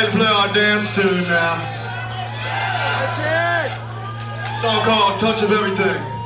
ready to play our dance tune now. That's it! Song called Touch of Everything.